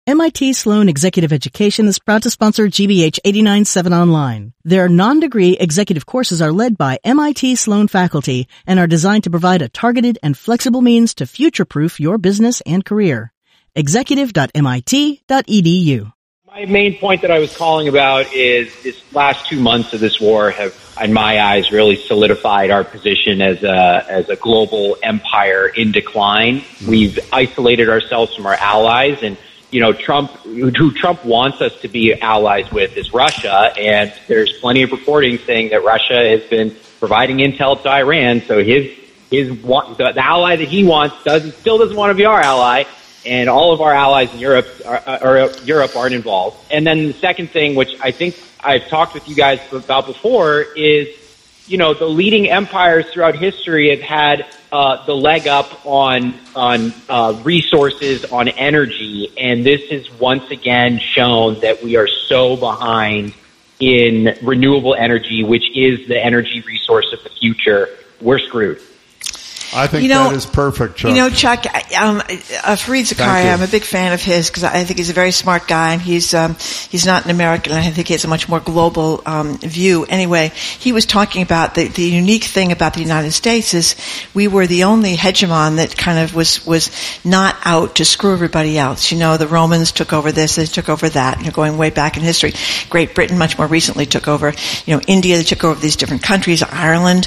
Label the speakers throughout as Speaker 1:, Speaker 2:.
Speaker 1: MIT Sloan Executive Education is proud to sponsor GBH 89.7 Online. Their non-degree executive courses are led by MIT Sloan faculty and are designed to provide a targeted and flexible means to future-proof your business and career. executive.mit.edu.
Speaker 2: My main point that I was calling about is this last 2 months of this war have, in my eyes, really solidified our position as a global empire in decline. We've isolated ourselves from our allies, and who Trump wants us to be allies with is Russia, and there's plenty of reporting saying that Russia has been providing intel to Iran, so the ally that he wants still doesn't want to be our ally, and all of our allies in Europe aren't involved. And then the second thing, which I think I've talked with you guys about before, is the leading empires throughout history have had the leg up on resources, on energy, and this has once again shown that we are so behind in renewable energy, which is the energy resource of the future. We're screwed.
Speaker 3: I think that is perfect, Chuck.
Speaker 4: Chuck, Fareed Zakaria, I'm a big fan of his because I think he's a very smart guy, and he's not an American, and I think he has a much more global view. Anyway, he was talking about the unique thing about the United States is we were the only hegemon that kind of was not out to screw everybody else. The Romans took over this, they took over that, going way back in history. Great Britain much more recently took over, India, they took over these different countries, Ireland.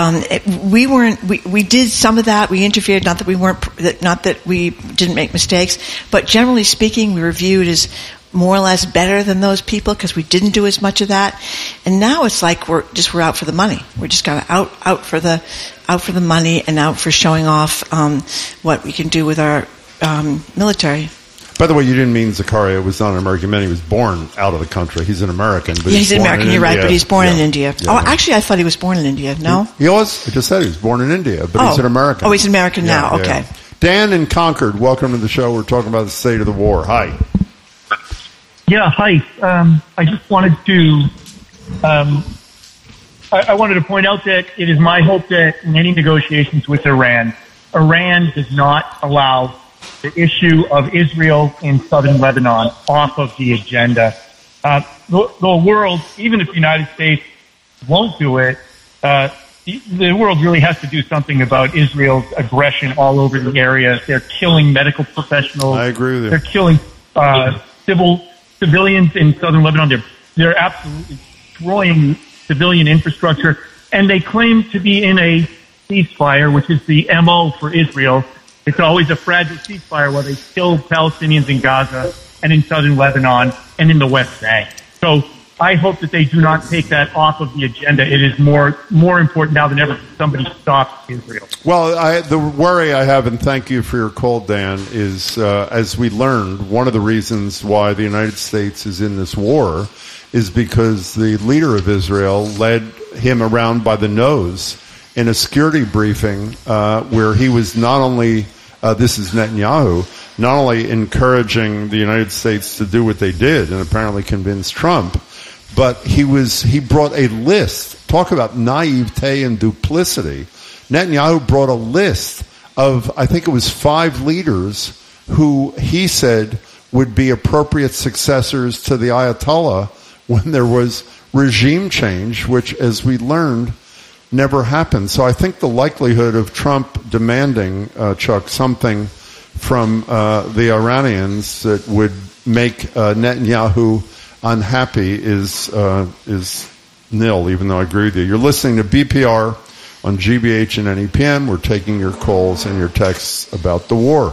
Speaker 4: We did some of that. We interfered, not that we didn't make mistakes, but generally speaking, we were viewed as more or less better than those people because we didn't do as much of that. And now it's like we're out for the money. We're just kind of out for the money and out for showing off what we can do with our military.
Speaker 3: By the way, you didn't mean Zakaria was not an American man. He was born out of the country. He's an American. But
Speaker 4: he's an American, you're right, but he's born in India.
Speaker 3: Yeah.
Speaker 4: Actually, I thought he was born in India. No?
Speaker 3: He was? I just said he was born in India, but he's an American.
Speaker 4: Oh, he's an American now. Okay.
Speaker 3: Yeah. Dan in Concord, welcome to the show. We're talking about the state of the war. Hi.
Speaker 5: Yeah, hi. I just wanted to I wanted to point out that it is my hope that in any negotiations with Iran does not allow the issue of Israel in southern Lebanon off of the agenda. The world, even if the United States won't do it, the world really has to do something about Israel's aggression all over the area. They're killing medical professionals.
Speaker 3: I agree with you.
Speaker 5: They're killing civilians in southern Lebanon. They're absolutely destroying civilian infrastructure, and they claim to be in a ceasefire, which is the MO for Israel. It's always a fragile ceasefire while they kill Palestinians in Gaza and in southern Lebanon and in the West Bank. So I hope that they do not take that off of the agenda. It is more important now than ever that somebody stops Israel.
Speaker 3: Well, the worry I have, and thank you for your call, Dan, is as we learned, one of the reasons why the United States is in this war is because the leader of Israel led him around by the nose in a security briefing where he was not only, this is Netanyahu, not only encouraging the United States to do what they did and apparently convinced Trump, but he brought a list. Talk about naivete and duplicity. Netanyahu brought a list of, I think it was 5 leaders who he said would be appropriate successors to the Ayatollah when there was regime change, which, as we learned, never happened. So I think the likelihood of Trump demanding, Chuck, something from the Iranians that would make Netanyahu unhappy is nil, even though I agree with you. You're listening to BPR on GBH and NEPM. We're taking your calls and your texts about the war.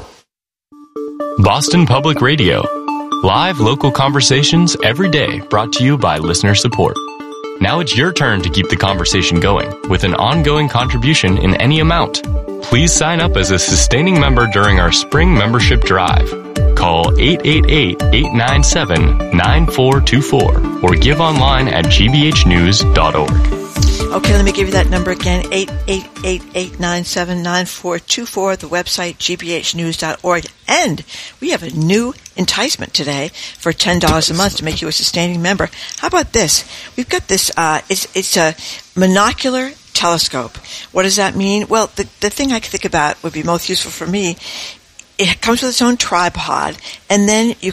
Speaker 6: Boston Public Radio. Live local conversations every day, brought to you by listener support. Now it's your turn to keep the conversation going with an ongoing contribution in any amount. Please sign up as a sustaining member during our spring membership drive. Call 888-897-9424 or give online at gbhnews.org.
Speaker 4: Okay, let me give you that number again, 888-897-9424, the website, gbhnews.org. And we have a new enticement today for $10 a month to make you a sustaining member. How about this? We've got this, it's a monocular telescope. What does that mean? Well, the thing I think about would be most useful for me, it comes with its own tripod, and then you